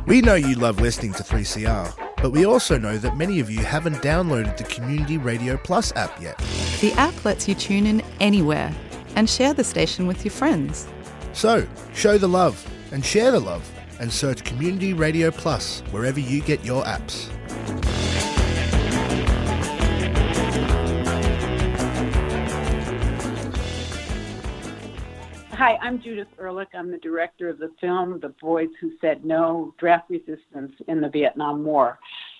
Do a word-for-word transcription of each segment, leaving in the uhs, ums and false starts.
We know you love listening to three C R, but we also know that many of you haven't downloaded the Community Radio Plus app yet. The app lets you tune in anywhere and share the station with your friends. So, show the love and share the love and search Community Radio Plus wherever you get your apps. Hi, I'm Judith Ehrlich. I'm the director of the film The Boys Who Said No, Draft Resistance in the Vietnam War.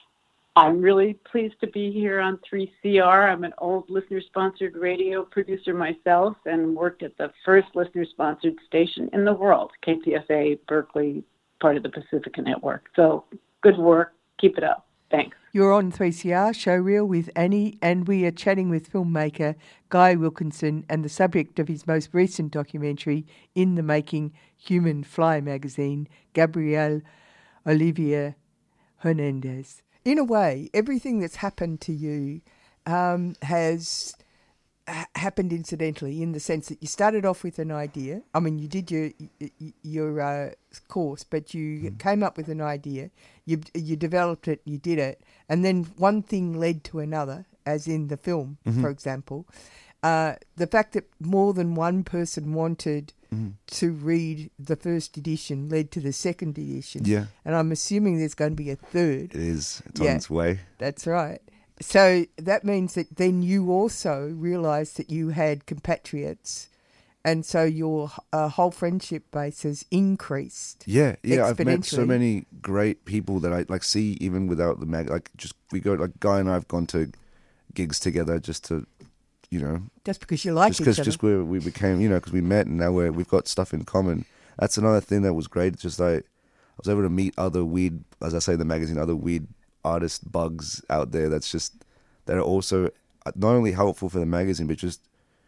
I'm really pleased to be here on three C R. I'm an old listener-sponsored radio producer myself and worked at the first listener-sponsored station in the world, K P F A Berkeley, part of the Pacifica Network. So good work. Keep it up. Thanks. You're on three C R Showreel with Annie, and we are chatting with filmmaker Guy Wilkinson and the subject of his most recent documentary, In the Making, Human Fly magazine, Gabriel Olivier Hernandez. In a way, everything that's happened to you um, has ha- happened incidentally, in the sense that you started off with an idea. I mean, you did your your uh, course, but you mm. came up with an idea. You you developed it, you did it, and then one thing led to another, as in the film, mm-hmm. for example. Uh, the fact that more than one person wanted mm. to read the first edition led to the second edition. Yeah. And I'm assuming there's going to be a third. It is. It's yeah, on its way. That's right. So that means that then you also realised that you had compatriots, and so your uh, whole friendship base has increased. Yeah, yeah. I've met so many great people that I like see even without the mag. Like just we go like Guy and I have gone to gigs together just to, you know, just because you like just each cause, other. Just where we became, you know, because we met and now we're, we've got stuff in common. That's another thing that was great. It's just like I was able to meet other weird, as I say in the magazine, other weird artist bugs out there. That's just that are also not only helpful for the magazine, but just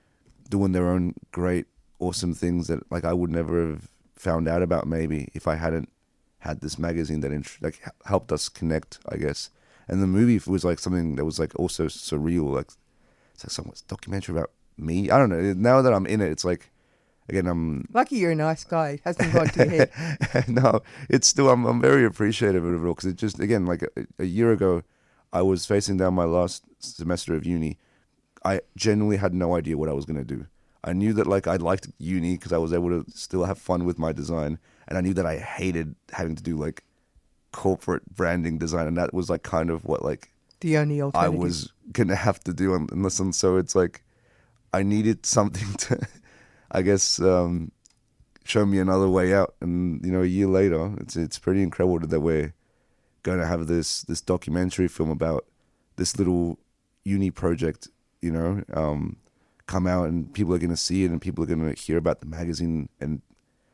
doing their own great, awesome things that like I would never have found out about maybe if I hadn't had this magazine that int- like helped us connect, I guess. And the movie was like something that was like also surreal, like it's like some documentary about me. I don't know. Now that I'm in it, it's like again I'm lucky you're a nice guy. It hasn't gone to your head. No, it's still I'm I'm very appreciative of it all because it just again like a, a year ago, I was facing down my last semester of uni. I genuinely had no idea what I was gonna do. I knew that like I liked uni because I was able to still have fun with my design, and I knew that I hated having to do like corporate branding design, and that was like kind of what like the only alternative I was gonna have to do and, and listen. So it's like I needed something to, I guess, um, show me another way out. And you know, a year later, it's it's pretty incredible that we're going to have this this documentary film about this little uni project. You know. Um, come out and people are going to see it and people are going to hear about the magazine and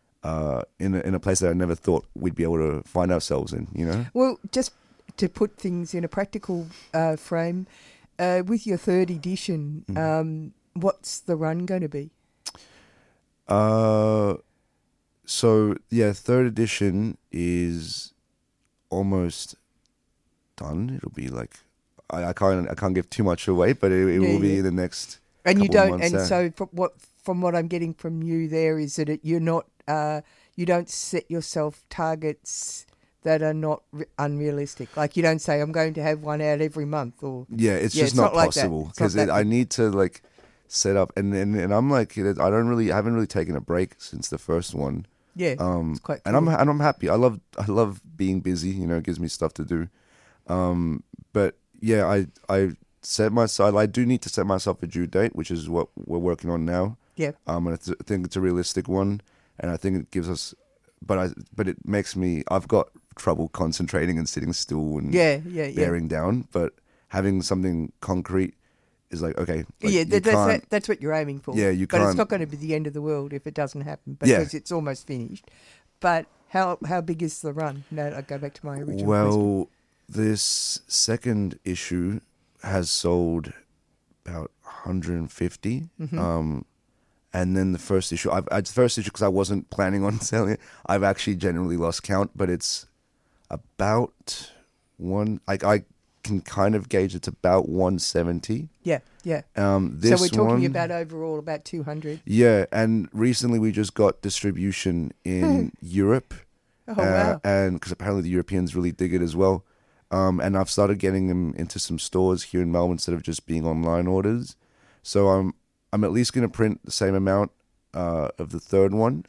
uh, in a, in a place that I never thought we'd be able to find ourselves in, you know? Well, just to put things in a practical uh, frame, uh, with your third edition, mm. um, what's the run going to be? Uh, so, yeah, third edition is almost done. It'll be like, I, I can't I can't give too much away, but it, it yeah, will be yeah. the next... And you don't, and out. so from what from what I'm getting from you there is that it, you're not, uh, you don't set yourself targets that are not re- unrealistic. Like you don't say I'm going to have one out every month, or yeah, it's yeah, just it's not, not possible because like I need to like set up, and, and and I'm like I don't really, I haven't really taken a break since the first one. Yeah, um, it's quite and cool. I'm and I'm happy. I love I love being busy. You know, it gives me stuff to do. Um, but yeah, I I. set myself. I do need to set myself a due date, which is what we're working on now. Yeah. Um, and I think it's a realistic one, and I think it gives us. But I, but it makes me. I've got trouble concentrating and sitting still and yeah, yeah, bearing yeah. down. But having something concrete is like okay. Like yeah, that, that's that, that's what you're aiming for. Yeah, you but can't. But it's not going to be the end of the world if it doesn't happen because yeah. it's almost finished. But how how big is the run? No, I go back to my original well, question. Well, this second issue has sold about one hundred fifty, mm-hmm. um, and then the first issue. I've the first issue because I wasn't planning on selling it. I've actually generally lost count, but it's about one. Like I can kind of gauge it's about one seventy. Yeah, yeah. Um, this so we're talking one, about overall about two hundred. Yeah, and recently we just got distribution in Europe Oh, wow. And because apparently the Europeans really dig it as well. Um, and I've started getting them into some stores here in Melbourne instead of just being online orders. So I'm I'm at least going to print the same amount uh, of the third one.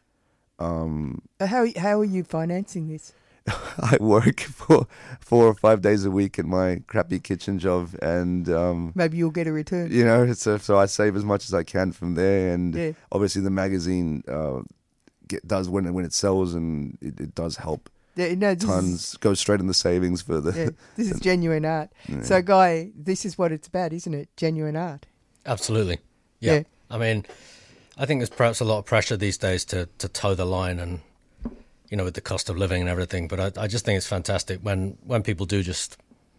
Um, how how are you financing this? I work for four or five days a week at my crappy kitchen job, and um, maybe you'll get a return. You know, so so I save as much as I can from there, and yeah. obviously the magazine uh, get, does when it, when it sells, and it, it does help. Yeah, no, tons is, goes straight in the savings for the. Yeah, this is genuine art. Yeah. So, Guy, this is what it's about, isn't it? Genuine art. Absolutely. Yeah. yeah. I mean, I think there's perhaps a lot of pressure these days to to toe the line, and you know, with the cost of living and everything. But I, I just think it's fantastic when when people do just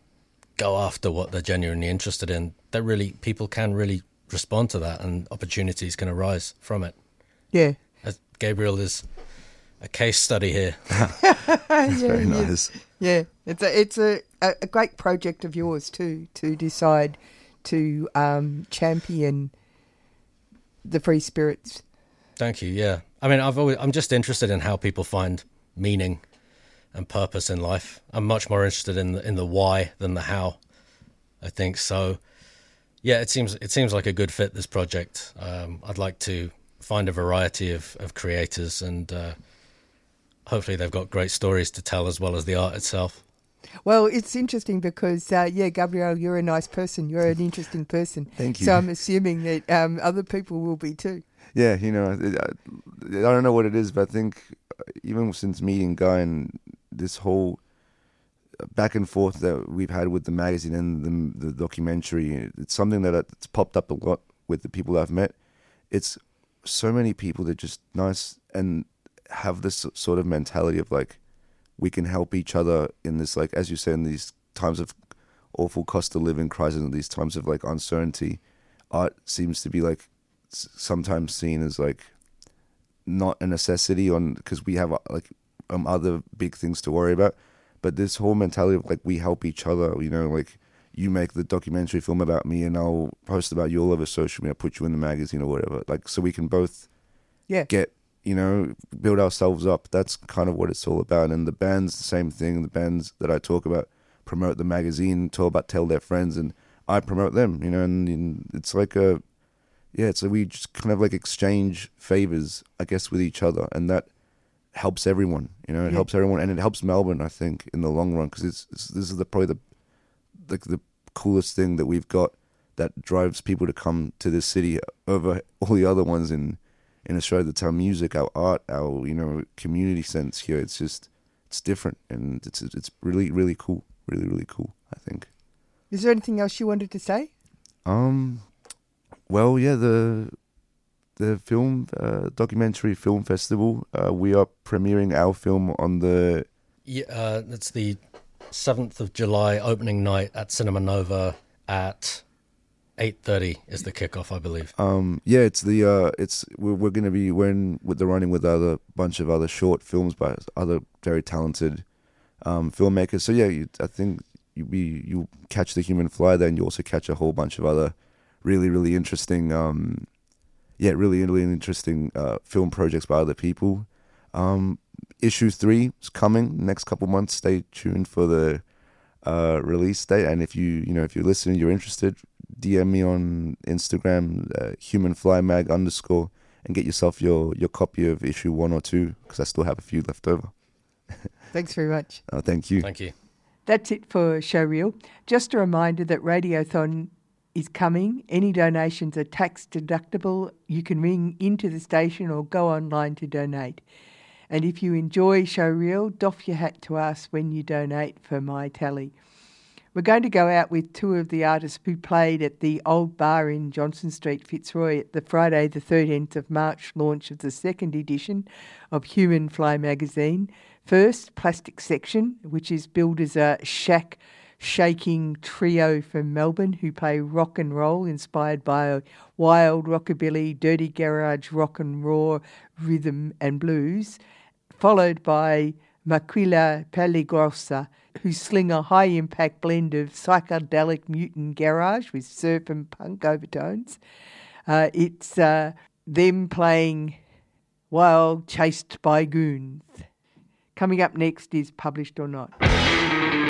go after what they're genuinely interested in. That really people can really respond to that, and opportunities can arise from it. Yeah. As Gabriel is a case study here. That's yeah, very yeah. nice. Yeah, it's a it's a, a great project of yours too, to decide to um, champion the free spirits. Thank you. Yeah, I mean, I've always, I'm just interested in how people find meaning and purpose in life. I'm much more interested in the, in the why than the how, I think. So, yeah, it seems it seems like a good fit, this project. Um, I'd like to find a variety of, of creators, and uh, hopefully they've got great stories to tell as well as the art itself. Well, it's interesting because, uh, yeah, Gabriel, you're a nice person. You're an interesting person. Thank you. So I'm assuming that um, other people will be too. Yeah, you know, I, I don't know what it is, but I think even since meeting Guy and this whole back and forth that we've had with the magazine and the, the documentary, it's something that it's popped up a lot with the people I've met. It's so many people that are just nice and have this sort of mentality of like, we can help each other in this, like, as you said, in these times of awful cost of living crisis and these times of like uncertainty. Art seems to be like sometimes seen as like not a necessity on because we have like um, other big things to worry about. But this whole mentality of like we help each other, you know, like you make the documentary film about me and I'll post about you all over social media, put you in the magazine or whatever. Like so we can both yeah. get, you know, build ourselves up. That's kind of what it's all about. And the band's the same thing. The bands that I talk about promote the magazine, talk about, tell their friends, and I promote them, you know, and, and it's like a, yeah, it's like we just kind of like exchange favors, I guess, with each other. And that helps everyone, you know, it yeah. helps everyone. And it helps Melbourne, I think, in the long run, because it's, it's this is the probably the, like the coolest thing that we've got that drives people to come to this city over all the other ones in, in Australia. That's our music, our art, our, you know, community sense here. It's just, it's different, and it's it's really, really cool. Really, really cool, I think. Is there anything else you wanted to say? Um, well, yeah, the the film, uh, documentary film festival, uh, we are premiering our film on the... Yeah, uh, it's the seventh of July opening night at Cinema Nova at eight thirty is the kickoff, I believe. Um, yeah, it's the uh, it's we're, we're going to be we're in with the running with other bunch of other short films by other very talented um, filmmakers. So yeah, you, I think you be you catch The Human Fly there, and you also catch a whole bunch of other really really interesting, um, yeah, really really interesting uh, film projects by other people. Um, issue three is coming next couple months. Stay tuned for the uh, release date, and if you you know if you're listening, you're interested, D M me on Instagram, uh, humanflymag underscore, and get yourself your, your copy of issue one or two, because I still have a few left over. Thanks very much. Uh, thank you. Thank you. That's it for Showreel. Just a reminder that Radiothon is coming. Any donations are tax deductible. You can ring into the station or go online to donate. And if you enjoy Showreel, doff your hat to us when you donate for my tally. We're going to go out with two of the artists who played at the Old Bar in Johnson Street, Fitzroy, at the Friday the thirteenth of March launch of the second edition of Human Fly magazine. First, Plastic Section, which is billed as a shack-shaking trio from Melbourne who play rock and roll inspired by wild rockabilly, dirty garage rock and raw rhythm and blues, followed by Maquila Peligrosa, who sling a high-impact blend of psychedelic mutant garage with surf and punk overtones. Uh, it's uh, them playing Wild Chased by Goons. Coming up next is Published or Not.